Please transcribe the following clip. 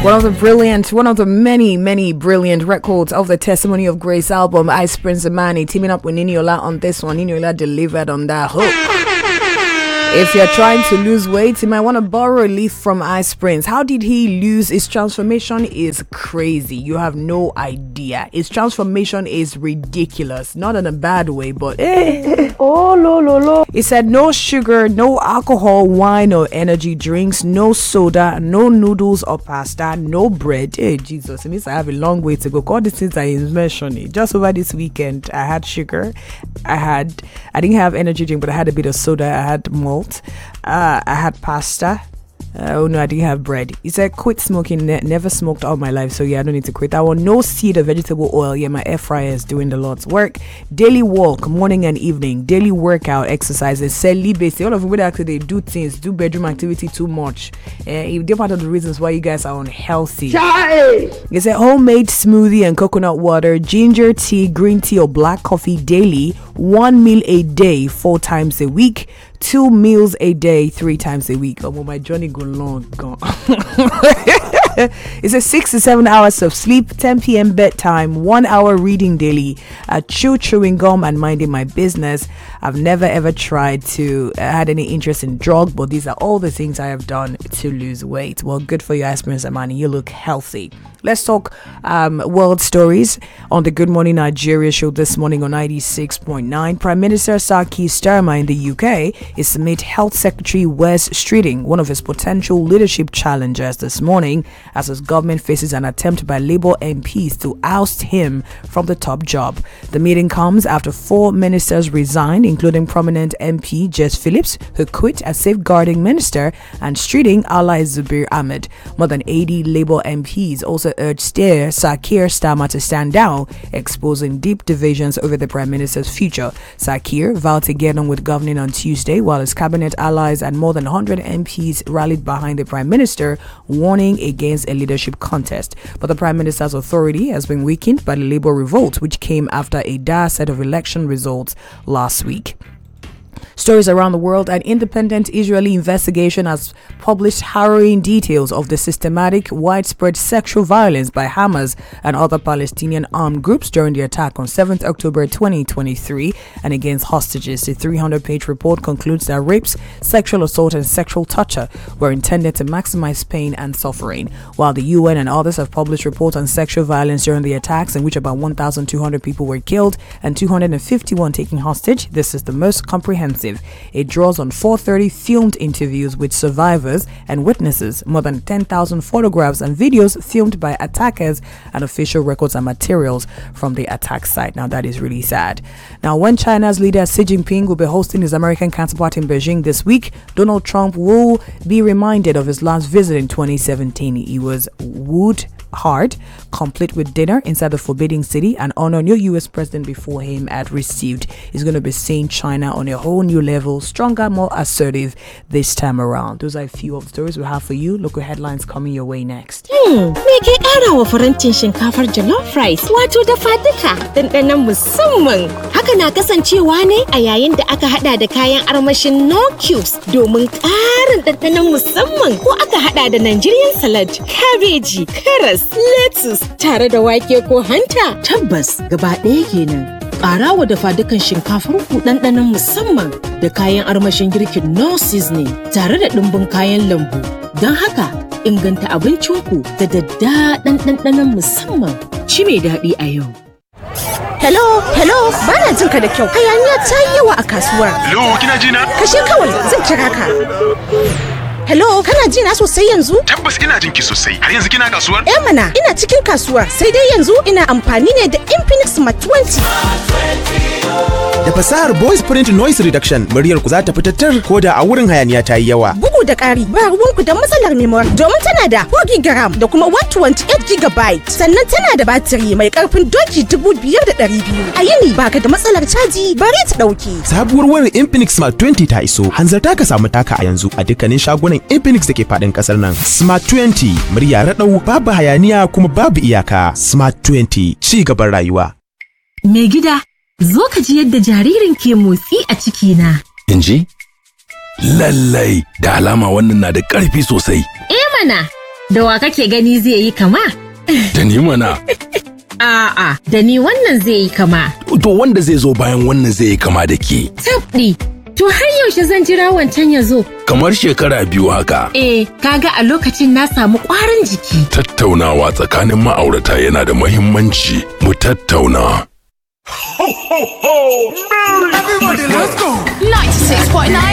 One of the many brilliant records of the Testimony of Grace album, Ice Prince Amani, teaming up with Niniola on this one. Niniola delivered on that hook. If you're trying to lose weight, you might want to borrow a leaf from Ice Prince. How did he lose? His transformation is crazy. You have no idea. His transformation is ridiculous. Not in a bad way, but He said no sugar, no alcohol, wine or energy drinks, no soda, no noodles or pasta, no bread. Hey, Jesus, it means I have a long way to go. All these things I mentioned. Just over this weekend, I had sugar. I didn't have energy drink, but I had a bit of soda. I had malt. I had pasta. Oh no, I didn't have bread. He said quit smoking. Never smoked all my life, so yeah, I don't need to quit. I want no seed or vegetable oil. Yeah, my air fryer is doing the Lord's work. Daily walk, morning and evening. Daily workout, exercises. Celibacy. All of them actually do things, do bedroom activity too much. They're part of the reasons why you guys are unhealthy. He said homemade smoothie and coconut water, ginger tea, green tea or black coffee daily. 1 meal a day, 4 times a week. 2 meals a day, 3 times a week. Oh, well, my journey go long gone. It says 6 to 7 hours of sleep, 10 p.m. bedtime, 1 hour reading daily, chewing gum and minding my business. I've never ever tried to had any interest in drug, but these are all the things I have done to lose weight. Well, good for you, Ice Prince Amani. You look healthy. Let's talk world stories on the Good Morning Nigeria show this morning on 96.9. Prime Minister Sir Keir Starmer in the UK is to meet Health Secretary Wes Streeting, one of his potential leadership challengers, this morning, as his government faces an attempt by Labour MPs to oust him from the top job. The meeting comes after 4 ministers resigned, including prominent MP Jess Phillips, who quit as safeguarding minister, and Streeting ally Zubir Ahmed. More than 80 Labour MPs also urged Sir Keir Starmer to stand down, exposing deep divisions over the Prime Minister's future. Sir Keir vowed to get on with governing on Tuesday, while his cabinet allies and more than 100 MPs rallied behind the Prime Minister, warning against a leadership contest. But the Prime Minister's authority has been weakened by the Labour revolt, which came after a dire set of election results last week. Stories around the world. An independent Israeli investigation has published harrowing details of the systematic, widespread sexual violence by Hamas and other Palestinian armed groups during the attack on 7th October 2023 and against hostages. The 300-page report concludes that rapes, sexual assault and sexual torture were intended to maximize pain and suffering. While the UN and others have published reports on sexual violence during the attacks, in which about 1,200 people were killed and 251 taken hostage, this is the most comprehensive. It draws on 430 filmed interviews with survivors and witnesses, more than 10,000 photographs and videos filmed by attackers, and official records and materials from the attack site. Now, that is really sad. Now, when China's leader Xi Jinping will be hosting his American counterpart in Beijing this week, Donald Trump will be reminded of his last visit in 2017. He was wooed hard, complete with dinner inside the Forbidden City, and honor new US president before him had received. He's going to be seeing China on a whole new level, stronger, more assertive this time around. Those are a few of the stories we have for you. Local headlines coming your way next. Me ke kara wa farantin shinkafar jollof rice wato dafa duka dandanan musamman. Haka na kasancewa ne a yayin da aka hada da kayan armashin no cubes domin karin dandanan musamman, ko aka hada da Nigerian salad, cabbage, karas, lettuce tare da wake ko hanta. Tabbas gaba ɗaya kenan. Ƙarawa dafa dukan shinkafar ku ɗanɗanon musamman da kayan armashin girkin no seasoning tare da ɗumbin kayan lambu. Don haka inganta abincinku da daddaɗan ɗanɗanon musamman. Ci mai daɗi a yau. Hello, bana jin ka da kyau. Hayaniya ta yi yawa a kasuwar. Hello, kina ji na? Kashe kawai, zan kira ka. Hello, kana ji na sosai yanzu? Tabbas ina jin ki sosai. Har yanzu kina kasuwar? Mana, ina cikin kasuwar. Sai dai yanzu ina amfani ne da Infinix Smart 20. Da fasahar voice print noise reduction, muryar ku za ta fitattar ko da a wurin hayaniya ta yi yawa. Bugu da ƙari, ba ruwanku da matsalar memory domin tana da 4 GB da kuma 128 GB. Sannan tana da batiri mai ƙarfin doki 5,200. A yini baka da matsalar caji, bari ta ɗauki. Sabuwar wayar Infinix Smart 20 ta iso. Hanzarta ka samu taka a yanzu a dukkanin shagunan Infinix da ke faɗin ƙasar nan. Smart 20, murya raɗau, babu hayaniya kuma babu iyaka. Smart 20, ci gaban rayuwa. Mai gida, zo ka ji yadda jaririn ke motsi a cikina. In ji? Lallai, da alama wannan na da ƙarfi sosai. Mana, Da wa kake gani zai yi kama? Da ni mana. A'a, da ni wannan zai yi kama. To wanda zai zo bayan wannan zai yi kama da ke. Tabɗi, to har yaushe zan jira wancan ya zo? Kamar shekara 2 haka. Kaga a lokacin na samu ƙwarin jiki. Tattaunawa tsakanin ma'aurata yana da muhimmanci. Mu tattauna. Ho, ho, ho! Everybody, let's go! 96.9